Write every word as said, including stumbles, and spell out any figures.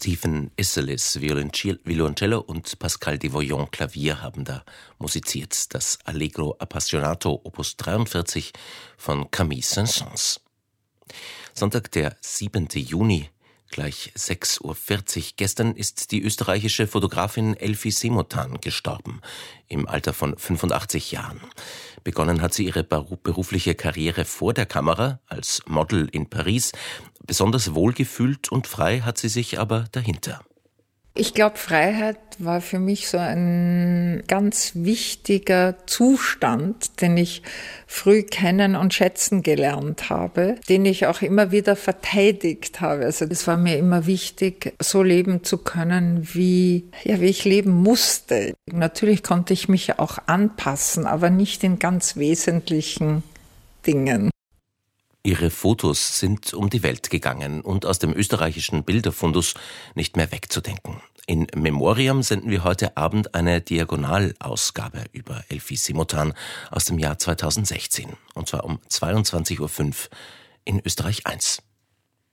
Stephen Isserlis Violoncello und Pascal Devoyon Klavier haben da musiziert. Das Allegro Appassionato Opus dreiundvierzig von Camille Saint-Saëns. Sonntag, der siebente Juni, gleich sechs Uhr vierzig. Gestern ist die österreichische Fotografin Elfie Simotan gestorben, im Alter von fünfundachtzig Jahren. Begonnen hat sie ihre berufliche Karriere vor der Kamera, als Model in Paris. Besonders wohlgefühlt und frei hat sie sich aber dahinter. Ich glaube, Freiheit war für mich so ein ganz wichtiger Zustand, den ich früh kennen und schätzen gelernt habe, den ich auch immer wieder verteidigt habe. Also es war mir immer wichtig, so leben zu können, wie, ja, wie ich leben musste. Natürlich konnte ich mich auch anpassen, aber nicht in ganz wesentlichen Dingen. Ihre Fotos sind um die Welt gegangen und aus dem österreichischen Bilderfundus nicht mehr wegzudenken. In Memoriam senden wir heute Abend eine Diagonalausgabe über Elfie Simotan aus dem Jahr zweitausendsechzehn. Und zwar um zweiundzwanzig Uhr fünf in Österreich eins.